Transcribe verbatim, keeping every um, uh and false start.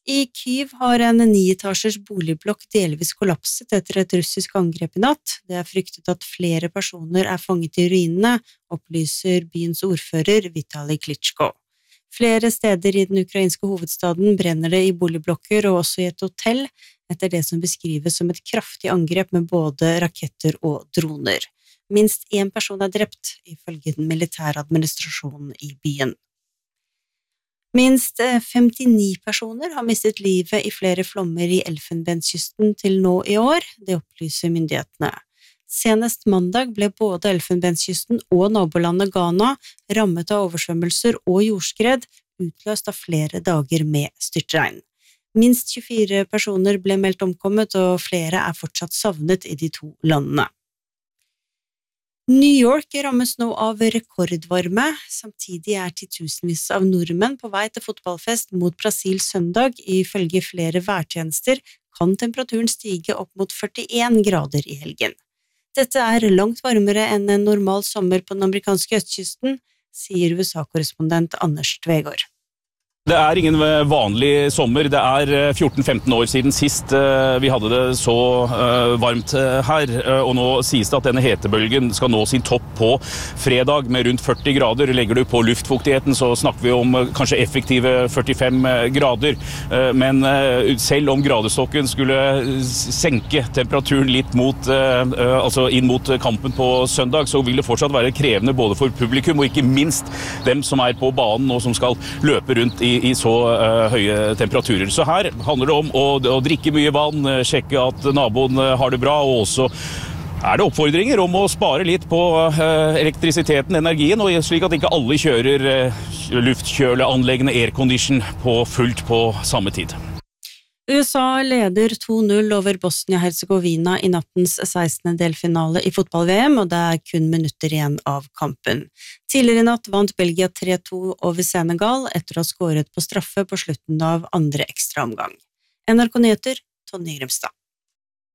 I Kyiv har en nietasjers boligblokk delvis kollapset etter et russisk angrep i natt. Det er fryktet at flere personer er fanget i ruinene, opplyser byens ordfører Vitali Klitschko. Flere steder i den ukrainske hovedstaden brenner det i boligblokker og også i et hotell, etter det som beskrives som et kraftig angrep med både raketter og droner. Minst én person er drept, ifølge den militære administrasjonen i byen. Minst femtini personer har mistet livet i flere flommer i Elfenbenskysten til nå i år, det opplyser myndighetene. Senest mandag ble både Elfenbenskysten og nabolandet Ghana rammet av oversvømmelser og jordskred, utløst av flere dager med styrtregn. Minst tjuefire personer ble meldt omkommet, og flere er fortsatt savnet i de to landene. New York rammes nå av rekordvarme, samtidig er titusenvis av nordmenn på vei til fotballfest mot Brasil søndag. Ifølge flere værtjenester kan temperaturen stige opp mot førtien grader i helgen. Dette er langt varmere enn en normal sommer på den amerikanske østkysten, sier U S A-korrespondent Anders Tvegård. Det er ingen vanlig sommer. Det er fjorten femten år siden sist vi hadde det så varmt her, og nå sies det at denne hetebølgen skal nå sin topp på fredag med rundt førti grader. Legger du på luftfuktigheten så snakker vi om kanskje effektive førtifem grader, men selv om gradestokken skulle senke temperaturen litt mot, altså inn mot kampen på søndag, så vil det fortsatt være krevende både for publikum og ikke minst dem som er på banen og som skal løpe rundt i i så uh, høye temperaturer. Så her handler det om å, å drikke mye vann, sjekke at naboen har det bra, og også er det oppfordringer om å spare litt på uh, elektrisiteten, energien, og slik at ikke alle kjører uh, luftkjøleanleggene aircondition på fullt på samme tid. U S A leder to null over Bosnia-Herzegovina i nattens sekstende delfinale i fotball-V M, og det er kun minutter igjen av kampen. Tidligere i natt vant Belgia tre to over Senegal etter å ha skåret på straffe på slutten av andre ekstraomgang. N R K Nyheter, Tonje Grimstad.